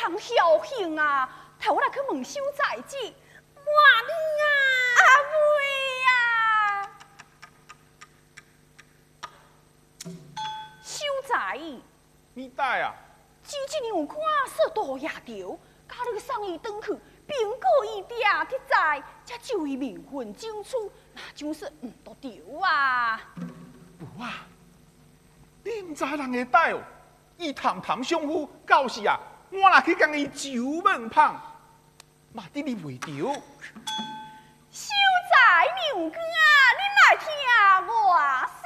人侥幸啊！替我来去问秀才子。 妈咪啊！ 阿妹啊！秀才， 你带啊？ 只一样看说多野条，家你送伊转去，苹果伊定铁在，才就伊名分争取，那就是都对啊！ 有啊，你唔知人会带哦，伊谈谈相夫，到时啊，我若去将伊酒问胖，嘛得你袂着。 秀才娘家，你来听我